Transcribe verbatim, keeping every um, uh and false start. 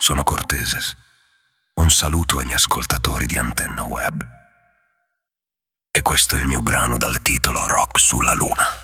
sono Corteses. Un saluto agli ascoltatori di Antenna Web. E questo è il mio brano dal titolo Rock sulla Luna.